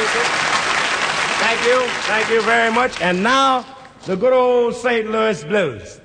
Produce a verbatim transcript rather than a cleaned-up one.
Thank you. Thank you very much. And now, the good old Saint Louis Blues.